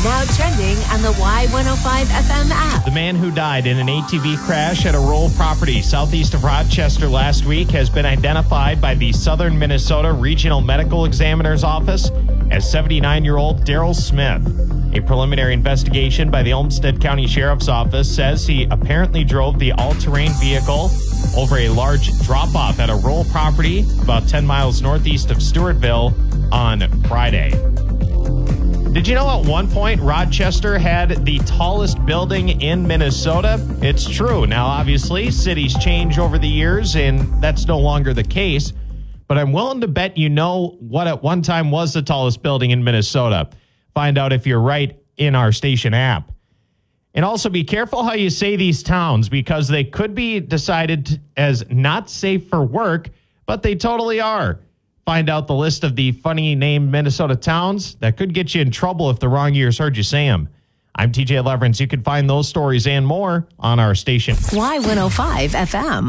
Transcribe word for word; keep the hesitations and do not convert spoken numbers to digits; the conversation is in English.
Now trending on the Y one oh five F M app. The man who died in an A T V crash at a rural property southeast of Rochester last week has been identified by the Southern Minnesota Regional Medical Examiner's Office as seventy-nine-year-old Daryl Smith. A preliminary investigation by the Olmsted County Sheriff's Office says he apparently drove the all-terrain vehicle over a large drop-off at a rural property about ten miles northeast of Stewartville on Friday. Did you know at one point Rochester had the tallest building in Minnesota? It's true. Now, obviously, cities change over the years, and that's no longer the case. But I'm willing to bet you know what at one time was the tallest building in Minnesota. Find out if you're right in our station app. And also be careful how you say these towns, because they could be decided as not safe for work, but they totally are. Find out the list of the funny named Minnesota towns that could get you in trouble if the wrong ears heard you say them. I'm T J Leverance. You can find those stories and more on our station. Y one oh five F M.